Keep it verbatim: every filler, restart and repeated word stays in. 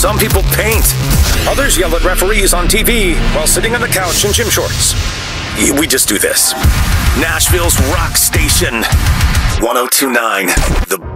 Some people paint. Others yell at referees on T V while sitting on the couch in gym shorts. We just do this. Nashville's rock station. one oh two point nine. The